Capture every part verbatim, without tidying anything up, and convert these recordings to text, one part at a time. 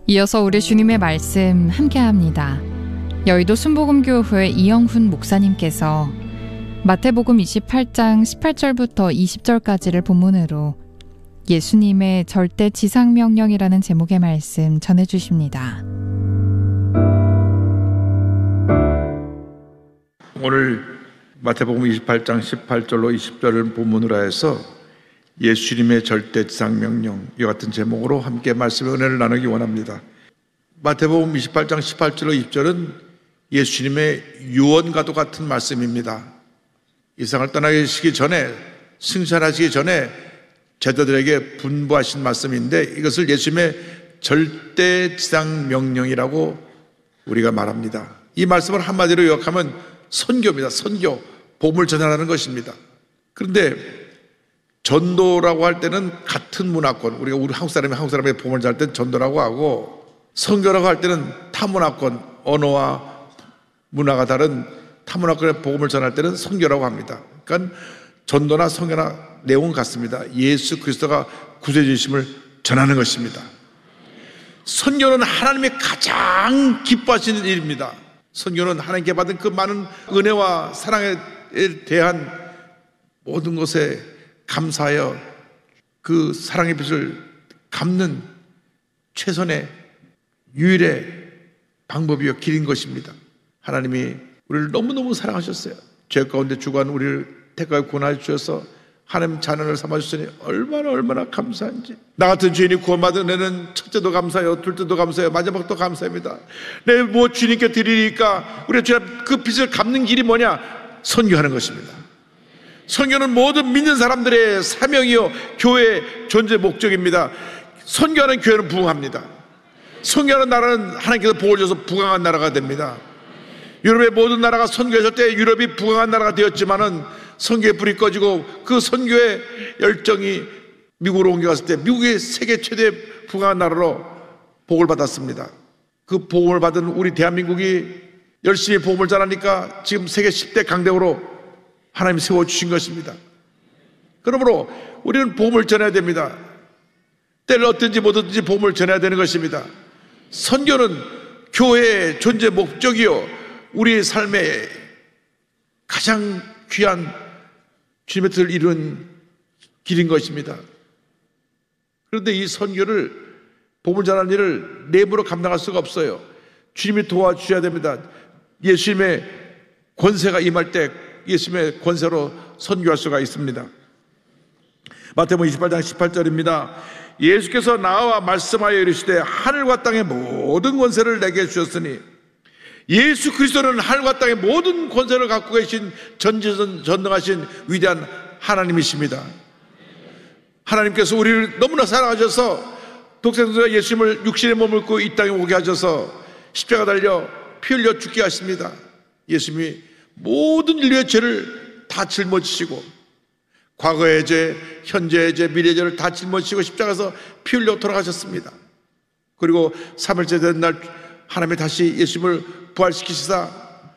이어서 우리 주님의 말씀 함께합니다. 여의도 순복음교회 이영훈 목사님께서 마태복음 이십팔 장 십팔 절부터 이십 절까지를 본문으로 예수님의 절대 지상명령이라는 제목의 말씀 전해주십니다. 오늘 마태복음 이십팔 장 십팔 절로 이십 절을 본문으로 해서 예수님의 절대 지상명령, 이와 같은 제목으로 함께 말씀의 은혜를 나누기 원합니다. 마태복음 이십팔 장 십팔 절로 이십 절은 예수님의 유언과도 같은 말씀입니다. 이 세상을 떠나시기 전에, 승천하시기 전에 제자들에게 분부하신 말씀인데, 이것을 예수님의 절대 지상명령이라고 우리가 말합니다. 이 말씀을 한마디로 요약하면 선교입니다. 선교, 복음을 전하는 것입니다. 그런데 전도라고 할 때는 같은 문화권, 우리가 우리 한국 사람이 한국 사람의 복음을 전할 때는 전도라고 하고, 선교라고 할 때는 타문화권, 언어와 문화가 다른 타문화권의 복음을 전할 때는 선교라고 합니다. 그러니까 전도나 선교나 내용은 같습니다. 예수 그리스도가 구세주이심을 전하는 것입니다. 선교는 하나님이 가장 기뻐하시는 일입니다. 선교는 하나님께 받은 그 많은 은혜와 사랑에 대한 모든 것에 감사하여 그 사랑의 빛을 갚는 최선의 유일의 방법이요 길인 것입니다. 하나님이 우리를 너무너무 사랑하셨어요. 죄 가운데 주관 우리를 택하여 구원하여 주셔서 하나님 자녀를 삼아주시니 얼마나 얼마나 감사한지. 나 같은 죄인이 구원받은 애는 첫째도 감사해요, 둘째도 감사해요, 마지막도 감사합니다. 내 뭐 주님께 드리니까 우리 죄 그 빚을 갚는 길이 뭐냐? 선교하는 것입니다. 선교는 모든 믿는 사람들의 사명이요 교회의 존재 목적입니다. 선교하는 교회는 부흥합니다. 선교하는 나라는 하나님께서 복을 줘서 부강한 나라가 됩니다. 유럽의 모든 나라가 선교했을 때 유럽이 부강한 나라가 되었지만은 선교의 불이 꺼지고 그 선교의 열정이 미국으로 옮겨갔을 때 미국이 세계 최대 부강한 나라로 복을 받았습니다. 그 복을 받은 우리 대한민국이 열심히 복음을 전하니까 지금 세계 십 대 강대국으로 하나님이 세워주신 것입니다. 그러므로 우리는 복음을 전해야 됩니다. 때를 얻든지 못 얻든지 복음을 전해야 되는 것입니다. 선교는 교회의 존재 목적이요 우리의 삶의 가장 귀한 주님의 뜻을 이룬 길인 것입니다. 그런데 이 선교를, 복음을 전하는 일을 내부로 감당할 수가 없어요. 주님이 도와주셔야 됩니다. 예수님의 권세가 임할 때 예수님의 권세로 선교할 수가 있습니다. 마태복음 이십팔 장 십팔 절입니다. 예수께서 나와 말씀하여 이르시되 하늘과 땅의 모든 권세를 내게 주셨으니, 예수 그리스도는 하늘과 땅의 모든 권세를 갖고 계신 전지전능하신 위대한 하나님이십니다. 하나님께서 우리를 너무나 사랑하셔서 독생자 예수님을 육신의 몸을 입고 이 땅에 오게 하셔서 십자가 달려 피 흘려 죽게 하십니다. 예수님이 모든 인류의 죄를 다 짊어지시고, 과거의 죄, 현재의 죄, 미래의 죄를 다 짊어지시고 십자가에서 피 흘려 돌아가셨습니다. 그리고 삼 일째 된 날 하나님이 다시 예수님을 부활시키시사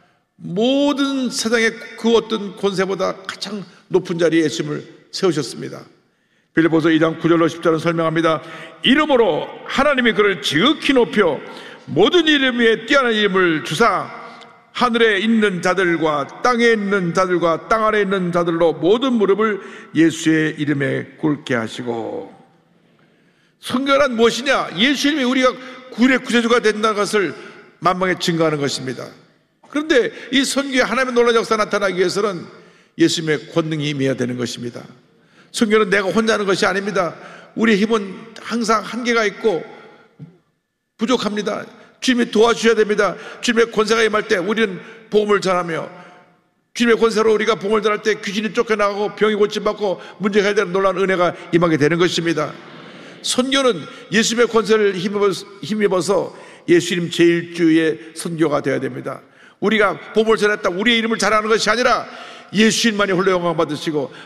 모든 세상의 그 어떤 권세보다 가장 높은 자리에 예수님을 세우셨습니다. 빌립보서 이 장 구 절로 십 절은 설명합니다. 이름으로 하나님이 그를 지극히 높여 모든 이름 위에 뛰어난 이름을 주사 하늘에 있는 자들과 땅에 있는 자들과 땅 아래에 있는 자들로 모든 무릎을 예수의 이름에 꿇게 하시고. 선교란 무엇이냐? 예수님이 우리가 구원의 구세주가 된다는 것을 만방에 증거하는 것입니다. 그런데 이 선교에 하나님의 놀라운 역사가 나타나기 위해서는 예수님의 권능이 임해야 되는 것입니다. 선교는 내가 혼자 하는 것이 아닙니다. 우리의 힘은 항상 한계가 있고 부족합니다. 주님이 도와주셔야 됩니다. 주님의 권세가 임할 때 우리는 복음을 전하며, 주님의 권세로 우리가 복음을 전할 때 귀신이 쫓겨나가고 병이 고침받고 문제가 해결되는 놀라운 은혜가 임하게 되는 것입니다. 선교는 예수님의 권세를 힘입어서 예수님 제일주의 선교가 되어야 됩니다. 우리가 복음을 전했다, 우리의 이름을 자랑하는 것이 아니라 예수님만이 홀로 영광 받으시고